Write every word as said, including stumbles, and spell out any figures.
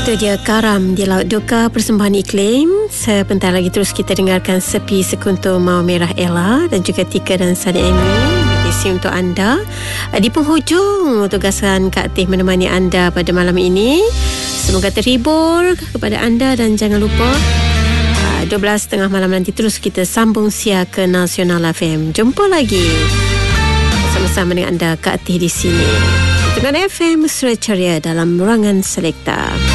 Itu dia Karam di Laut Duka, persembahan iklim. Sebentar lagi terus kita dengarkan Sepi Sekuntum Mawar Merah Ella dan juga Tika dan Sadi Amy berisi untuk anda. Di penghujung tugasan Kak Teh menemani anda pada malam ini. Semoga terhibur kepada anda dan jangan lupa dua belas tiga puluh malam nanti terus kita sambung siar ke Nasional F M. Jumpa lagi bersama-sama dengan anda Kak Teh di sini. Dengan F M Surat Ceria dalam Ruangan Selekta.